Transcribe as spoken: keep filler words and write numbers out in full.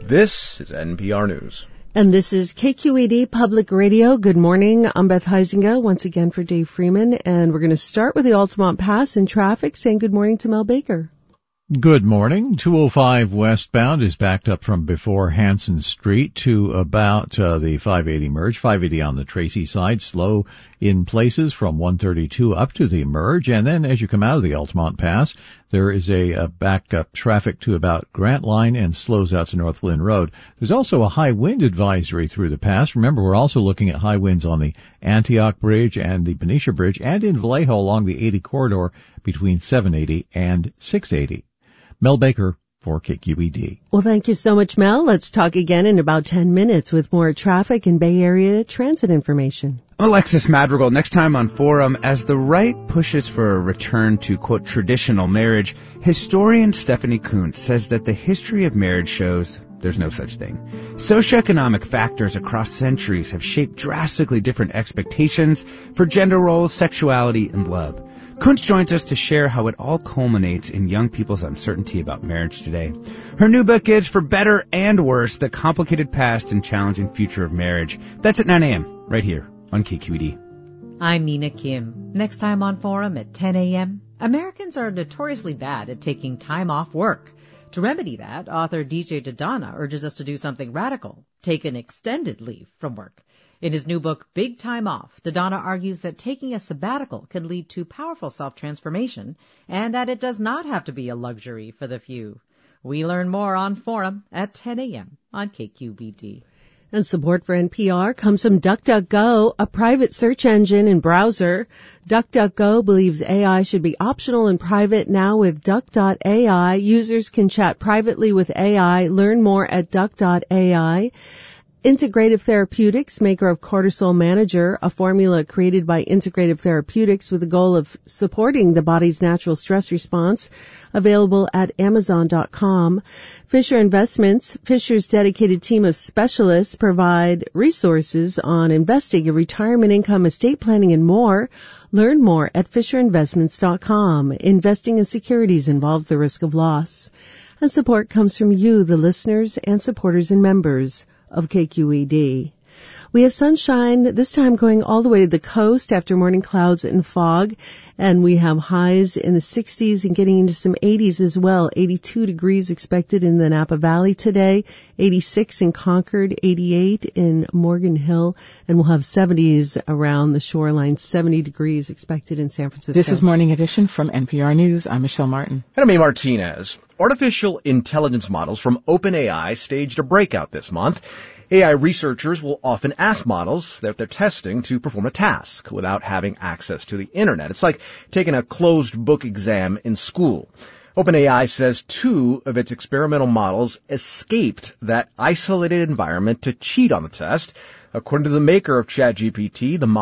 This is N P R News. And this is K Q E D Public Radio. Good morning. I'm Beth Heisinger, once again for Dave Freeman. And we're going to start with the Altamont Pass in traffic, saying good morning to Mel Baker. Good morning. two oh five westbound is backed up from before Hanson Street to about uh, the five eighty merge. five eighty on the Tracy side, slow in places from one thirty-two up to the merge. And then as you come out of the Altamont Pass, there is a, a backup traffic to about Grant Line and slows out to North Lynn Road. There's also a high wind advisory through the pass. Remember, we're also looking at high winds on the Antioch Bridge and the Benicia Bridge and in Vallejo along the eighty corridor between seven eighty and six eighty. Mel Baker for K Q E D. Well, thank you so much, Mel. Let's talk again in about ten minutes with more traffic and Bay Area transit information. I'm Alexis Madrigal. Next time on Forum, as the right pushes for a return to, quote, traditional marriage, historian Stephanie Kuntz says that the history of marriage shows there's no such thing. Socioeconomic factors across centuries have shaped drastically different expectations for gender roles, sexuality, and love. Kuntz joins us to share how it all culminates in young people's uncertainty about marriage today. Her new book is For Better and Worse, The Complicated Past and Challenging Future of Marriage. That's at nine a.m. right here on K Q E D. I'm Nina Kim. Next time on Forum at ten a.m., Americans are notoriously bad at taking time off work. To remedy that, author D J Dodonna urges us to do something radical, take an extended leave from work. In his new book, Big Time Off, Dodonna argues that taking a sabbatical can lead to powerful self-transformation and that it does not have to be a luxury for the few. We learn more on Forum at ten a.m. on K Q B D. And support for N P R comes from DuckDuckGo, a private search engine and browser. DuckDuckGo believes A I should be optional and private. Now with Duck dot A I, users can chat privately with A I. Learn more at Duck dot A I. Integrative Therapeutics, maker of Cortisol Manager, a formula created by Integrative Therapeutics with the goal of supporting the body's natural stress response, available at Amazon dot com. Fisher Investments, Fisher's dedicated team of specialists provide resources on investing in retirement income, estate planning, and more. Learn more at Fisher Investments dot com. Investing in securities involves the risk of loss. And support comes from you, the listeners and supporters and members of K Q E D. We have sunshine, this time going all the way to the coast after morning clouds and fog, and we have highs in the sixties and getting into some eighties as well. eighty-two degrees expected in the Napa Valley today, eighty-six in Concord, eighty-eight in Morgan Hill, and we'll have seventies around the shoreline, seventy degrees expected in San Francisco. This is Morning Edition from N P R News. I'm Michelle Martin. And I'm A. Martinez. Artificial intelligence models from OpenAI staged a breakout this month. A I researchers will often ask models that they're testing to perform a task without having access to the internet. It's like taking a closed book exam in school. OpenAI says two of its experimental models escaped that isolated environment to cheat on the test. According to the maker of ChatGPT, the